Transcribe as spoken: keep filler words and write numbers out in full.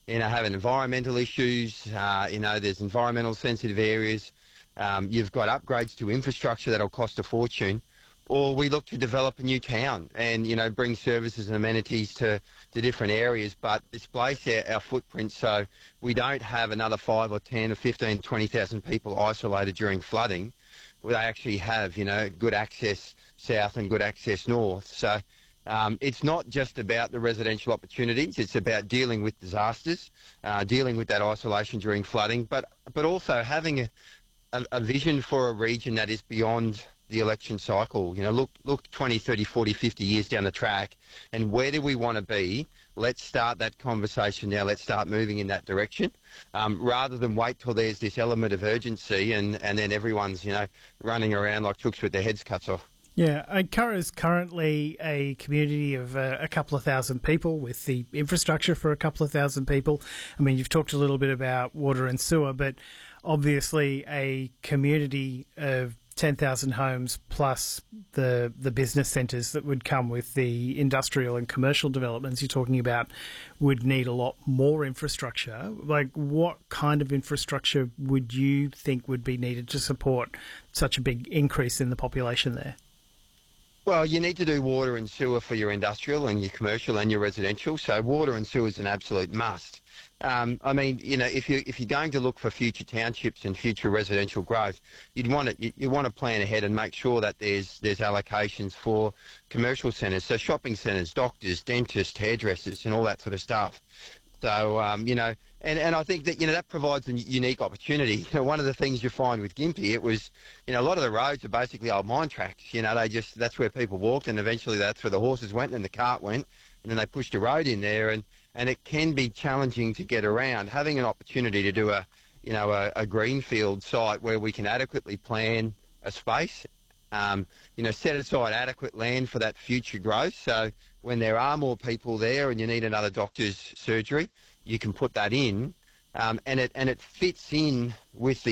you know, having environmental issues. Uh, you know, there's environmental sensitive areas. Um, you've got upgrades to infrastructure that'll cost a fortune. Or we look to develop a new town and, you know, bring services and amenities to, to different areas, but displace our, our footprint so we don't have another five or ten or fifteen, twenty thousand people isolated during flooding. They actually have, you know, good access south and good access north. So um, it's not just about the residential opportunities, it's about dealing with disasters, uh, dealing with that isolation during flooding, but, but also having a, a, a vision for a region that is beyond the election cycle. You know, look, look twenty, thirty, forty, fifty years down the track, and where do we want to be? Let's start that conversation now. Let's start moving in that direction, um, rather than wait till there's this element of urgency and, and then everyone's, you know, running around like chooks with their heads cut off. Yeah, uh, Curra is currently a community of uh, a couple of thousand people with the infrastructure for a couple of thousand people. I mean, you've talked a little bit about water and sewer, but obviously a community of ten thousand homes plus the the business centres that would come with the industrial and commercial developments you're talking about would need a lot more infrastructure. Like, what kind of infrastructure would you think would be needed to support such a big increase in the population there? Well, you need to do water and sewer for your industrial and your commercial and your residential. So water and sewer is an absolute must. Um, I mean, you know, if you if you're going to look for future townships and future residential growth, you'd want to you, you want to plan ahead and make sure that there's there's allocations for commercial centres, so shopping centres, doctors, dentists, hairdressers, and all that sort of stuff. So um, you know, and, and I think that you know that provides a unique opportunity. You know, one of the things you find with Gympie, it was, you know, a lot of the roads are basically old mine tracks. You know, they just that's where people walked, and eventually that's where the horses went and the cart went, and then they pushed a road in there, and and it can be challenging to get around. Having an opportunity to do a, you know, a, a greenfield site where we can adequately plan a space, um, you know, set aside adequate land for that future growth. So when there are more people there and you need another doctor's surgery, you can put that in, um, and it and it fits in with the